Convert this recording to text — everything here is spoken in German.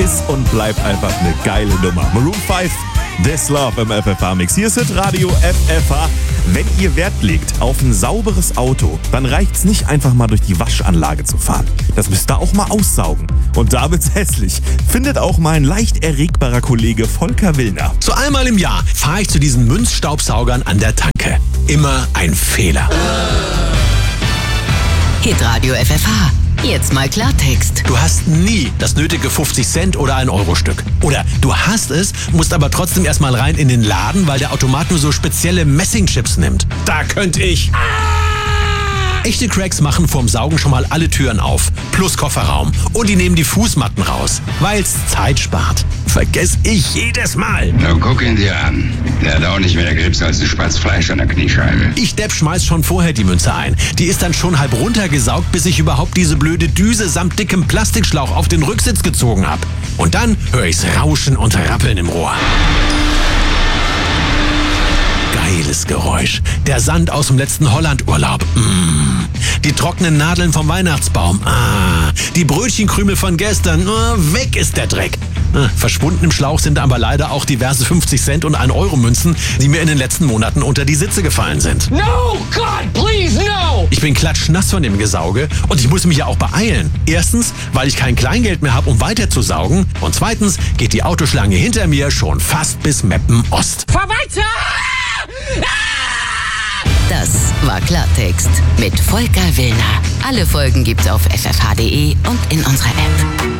ist und bleibt einfach eine geile Nummer. Maroon 5, This Love im FFH-Mix. Hier ist Radio FFH. Wenn ihr Wert legt auf ein sauberes Auto, dann reicht's nicht einfach mal durch die Waschanlage zu fahren. Das müsst ihr auch mal aussaugen. Und da wird's hässlich. Findet auch mein leicht erregbarer Kollege Volker Willner. So einmal im Jahr fahre ich zu diesen Münzstaubsaugern an der Tanke. Immer ein Fehler. Hitradio FFH. Jetzt mal Klartext. Du hast nie das nötige 50 Cent oder ein Euro-Stück. Oder du hast es, musst aber trotzdem erstmal rein in den Laden, weil der Automat nur so spezielle Messingchips nimmt. Da könnte ich... Echte Cracks machen vorm Saugen schon mal alle Türen auf, plus Kofferraum. Und die nehmen die Fußmatten raus, weil's Zeit spart. Vergess ich jedes Mal. Na, guck ihn dir an. Der hat auch nicht mehr Grips als ein Spatz Fleisch an der Kniescheibe. Ich Depp schmeiß schon vorher die Münze ein. Die ist dann schon halb runtergesaugt, bis ich überhaupt diese blöde Düse samt dickem Plastikschlauch auf den Rücksitz gezogen hab. Und dann höre ich's rauschen und rappeln im Rohr. Geiles Geräusch. Der Sand aus dem letzten Hollandurlaub. Die trockenen Nadeln vom Weihnachtsbaum. Die Brötchenkrümel von gestern. Weg ist der Dreck. Verschwunden im Schlauch sind aber leider auch diverse 50 Cent und 1 Euro Münzen, die mir in den letzten Monaten unter die Sitze gefallen sind. No, God, please, no! Ich bin klatschnass von dem Gesauge und ich muss mich ja auch beeilen. Erstens, weil ich kein Kleingeld mehr habe, um weiter zu saugen. Und zweitens geht die Autoschlange hinter mir schon fast bis Meppen Ost. Fahr weiter! Das war Klartext mit Volker Willner. Alle Folgen gibt's auf ffh.de und in unserer App.